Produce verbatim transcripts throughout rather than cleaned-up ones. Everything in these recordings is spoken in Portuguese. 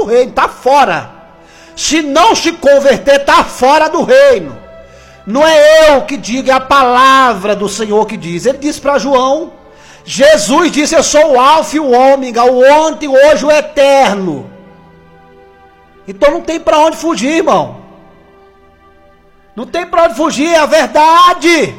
do reino, está fora. Se não se converter, está fora do reino. Não é eu que digo, é a palavra do Senhor que diz. Ele disse para João, Jesus disse, eu sou o alfa e o ômega, o ontem, o hoje, o eterno. Então não tem para onde fugir, irmão. Não tem para onde fugir, é a verdade.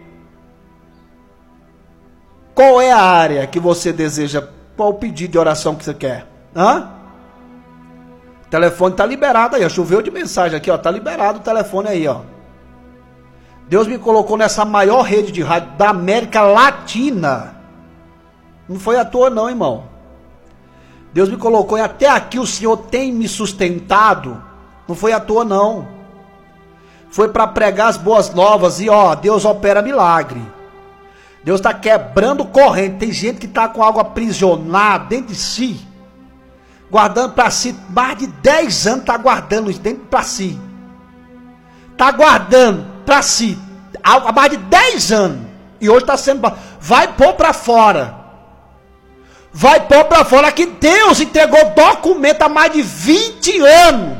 Qual é a área que você deseja? Qual o pedido de oração que você quer? Hã? O telefone está liberado aí, ó. Choveu de mensagem aqui, ó. Está liberado o telefone aí, ó. Deus me colocou nessa maior rede de rádio da América Latina. Não foi à toa não, irmão. Deus me colocou e até aqui o Senhor tem me sustentado. Não foi à toa não. Foi para pregar as boas novas e ó, Deus opera milagre. Deus está quebrando corrente. Tem gente que está com algo aprisionado dentro de si, guardando para si, mais de dez anos está guardando isso dentro para si. Está guardando para si, há mais de dez anos, e hoje está sendo, vai pôr para fora. Vai pôr para fora que Deus entregou documento há mais de vinte anos.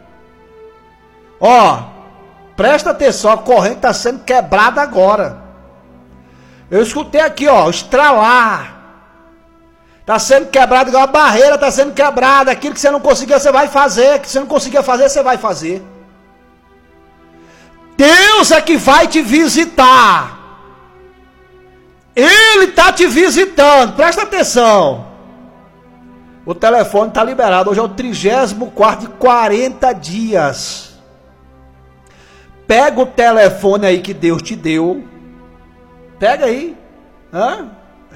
Ó, presta atenção, a corrente está sendo quebrada agora. Eu escutei aqui, ó, estralar. Está sendo quebrado igual a barreira, está sendo quebrada. Aquilo que você não conseguia, você vai fazer. O que você não conseguia fazer, você vai fazer. Deus é que vai te visitar. Ele está te visitando. Presta atenção. O telefone está liberado. Hoje é o trigésimo quarto de quarenta dias. Pega o telefone aí que Deus te deu. Pega aí. Hã?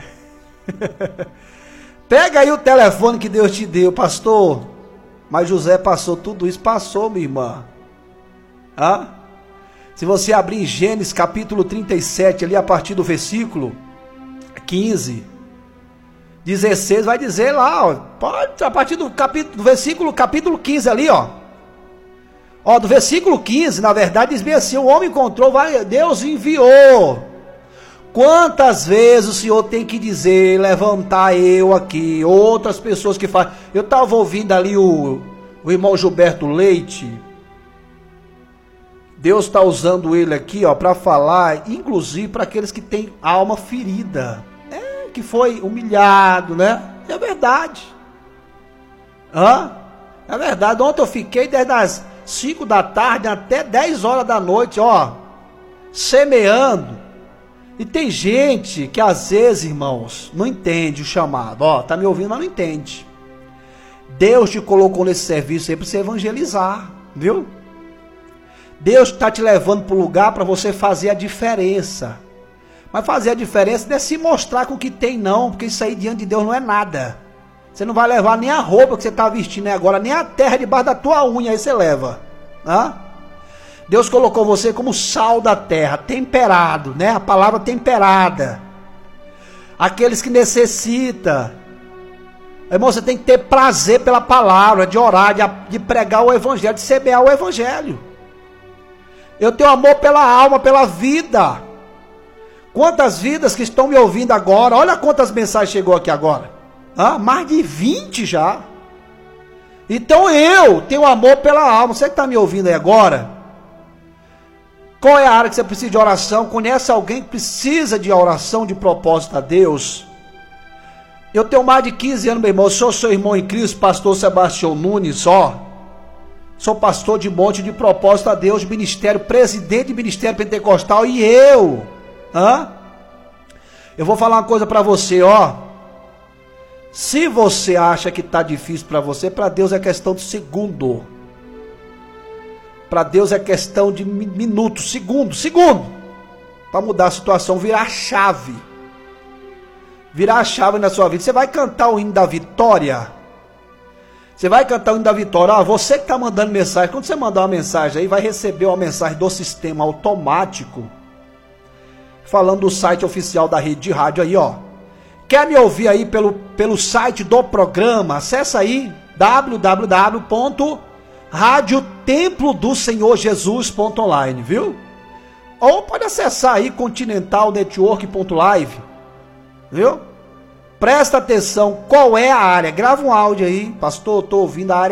Pega aí o telefone que Deus te deu, pastor. Mas José passou tudo isso. Passou, minha irmã. Hã? Se você abrir em Gênesis capítulo trinta e sete, ali a partir do versículo quinze, dezesseis, vai dizer lá, ó, pode, a partir do, capítulo, do versículo, capítulo quinze ali, ó. Ó, do versículo quinze, na verdade, diz bem assim, o homem encontrou, vai, Deus enviou. Quantas vezes o Senhor tem que dizer, levantar eu aqui, outras pessoas que fazem. Eu estava ouvindo ali o, o irmão Gilberto Leite. Deus está usando ele aqui, ó, para falar, inclusive para aqueles que têm alma ferida, é, que foi humilhado, né? É verdade. Hã? É verdade. Ontem eu fiquei desde as cinco da tarde até dez horas da noite, ó, semeando. E tem gente que às vezes, irmãos, não entende o chamado. Ó, tá me ouvindo, mas não entende. Deus te colocou nesse serviço aí para você evangelizar, viu? Deus está te levando para o lugar para você fazer a diferença. Mas fazer a diferença não é se mostrar com o que tem não, porque isso aí diante de Deus não é nada. Você não vai levar nem a roupa que você está vestindo agora, nem a terra debaixo da tua unha, aí você leva. Hã? Deus colocou você como sal da terra, temperado, né? A palavra temperada. Aqueles que necessitam. Irmão, você tem que ter prazer pela palavra, de orar, de, de pregar o evangelho, de semear o evangelho. Eu tenho amor pela alma, pela vida. Quantas vidas que estão me ouvindo agora, olha quantas mensagens chegou aqui agora. Ah, mais de vinte já. Então eu tenho amor pela alma. Você que está me ouvindo aí agora, qual é a área que você precisa de oração? Conhece alguém que precisa de oração, de propósito a Deus? Eu tenho mais de quinze anos, meu irmão. Eu sou seu irmão em Cristo, pastor Sebastião Nunes, ó. Sou pastor de monte de propósito a Deus, de ministério, presidente de ministério pentecostal, e eu, hã? Eu vou falar uma coisa para você, ó. Se você acha que está difícil para você, para Deus é questão de segundo. Para Deus é questão de minutos, segundo, segundo. Para mudar a situação, virar a chave. Virar a chave na sua vida. Você vai cantar o hino da vitória. Você vai cantar o hino da vitória. Ah, você que está mandando mensagem. Quando você mandar uma mensagem aí, vai receber uma mensagem do sistema automático. Falando do site oficial da rede de rádio aí, ó. Quer me ouvir aí pelo, pelo site do programa? Acessa aí w w w ponto rádio templo do senhor jesus ponto online, viu? Ou pode acessar aí continental network ponto live, viu? Presta atenção, qual é a área? Grava um áudio aí, pastor, estou ouvindo a área